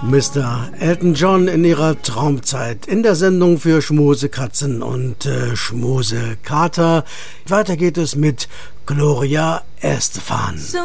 Mr. Elton John in ihrer Traumzeit in der Sendung für Schmusekatzen und Schmusekater. Weiter geht es mit Gloria Estefan.